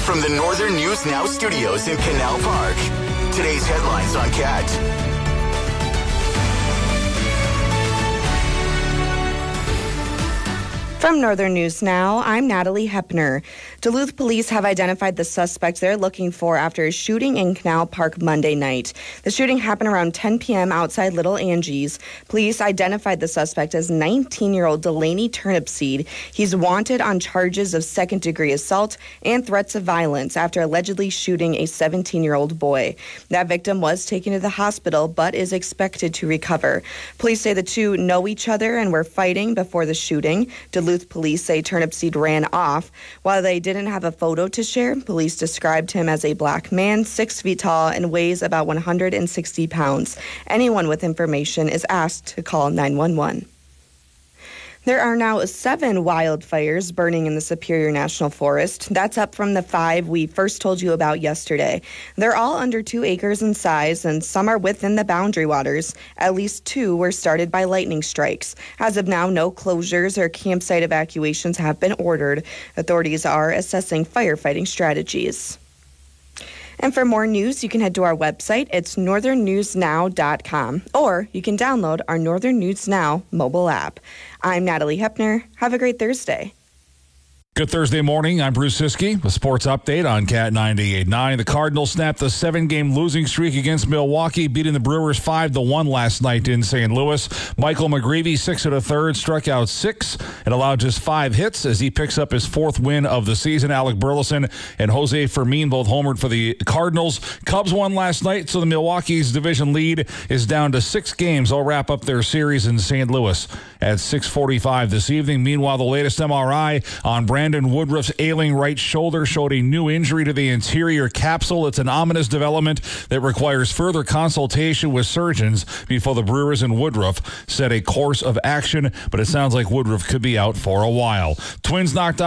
from the Northern News Now studios in Canal Park. Today's headlines on CAT. From Northern News Now, I'm Natalie Hepner. Duluth police have identified the suspect they're looking for after a shooting in Canal Park Monday night. The shooting happened around 10 p.m. outside Little Angie's. Police identified the suspect as 19-year-old Delaney Turnipseed. He's wanted on charges of second-degree assault and threats of violence after allegedly shooting a 17-year-old boy. That victim was taken to the hospital but is expected to recover. Police say the two know each other and were fighting before the shooting. Duluth police say Turnipseed ran off. While they didn't have a photo to share, police described him as a black man, 6 feet tall, and weighs about 160 pounds. Anyone with information is asked to call 911. There are now 7 wildfires burning in the Superior National Forest. That's up from the 5 we first told you about yesterday. They're all under 2 acres in size, and some are within the boundary waters. At least 2 were started by lightning strikes. As of now, no closures or campsite evacuations have been ordered. Authorities are assessing firefighting strategies. And for more news, you can head to our website. It's northernnewsnow.com, or you can download our Northern News Now mobile app. I'm Natalie Hepner. Have a great Thursday. Good Thursday morning. I'm Bruce Siskey with Sports Update on Cat 98.9. The Cardinals snapped the 7-game losing streak against Milwaukee, beating the Brewers 5-1 last night in St. Louis. Michael McGreevy, 6 1/3, struck out 6 and allowed just 5 hits as he picks up his 4th win of the season. Alec Burleson and Jose Fermin both homered for the Cardinals. Cubs won last night, so the Milwaukee's division lead is down to 6 games. They'll wrap up their series in St. Louis at 6:45 this evening. Meanwhile, the latest MRI on Brandon Woodruff's ailing right shoulder showed a new injury to the anterior capsule. It's an ominous development that requires further consultation with surgeons before the Brewers and Woodruff set a course of action, but it sounds like Woodruff could be out for a while. Twins knocked out